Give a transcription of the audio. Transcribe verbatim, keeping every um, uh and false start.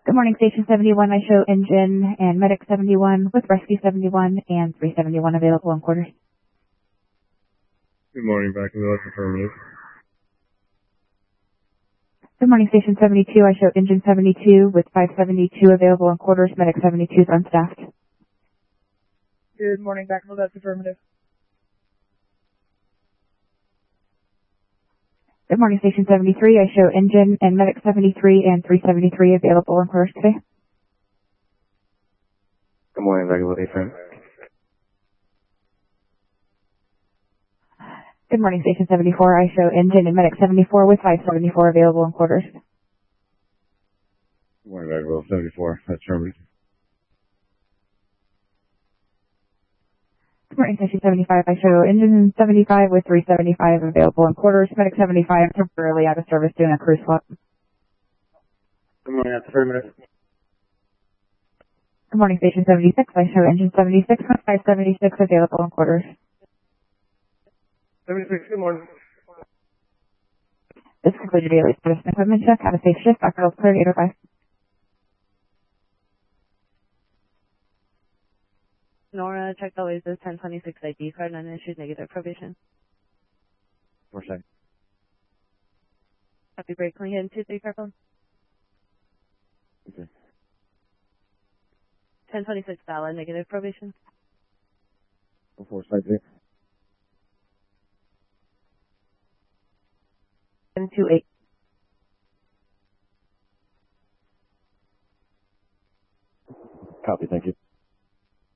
Good morning, Station seventy-one. I show engine and medic seventy-one with rescue seventy-one and three seventy-one available in quarters. Good morning, back in the left affirmative. Good morning, Station seventy-two. I show engine seventy-two with five seventy-two available in quarters. Medic seventy-two is unstaffed. Good morning, back in the left affirmative. Good morning, Station seventy-three. I show engine and medic seventy-three and three seventy-three available in quarters today. Good morning, back in the left affirmative. Good morning, Station seventy-four. I show engine and medic seventy-four with five seventy-four available in quarters. Good morning, back in the left seventy-four. That's affirmative. Good morning, Station seventy-five. I show engine seventy-five with three seventy-five available in quarters. Medic seventy-five temporarily out of service doing a crew swap. Good morning, that's affirmative. Good morning, Station seventy-six. I show engine seventy-six with five seventy-six available in quarters. seventy-six, good morning. This concludes your daily status and equipment check. Have a safe shift. Doctor Hills clear eight oh five. Nora, checked always is ten twenty-six I D card, unissued negative probation. Four seconds. Happy break, can we hit two three carphone? Okay. ten twenty-six valid, negative probation. Four seconds. ten two eight.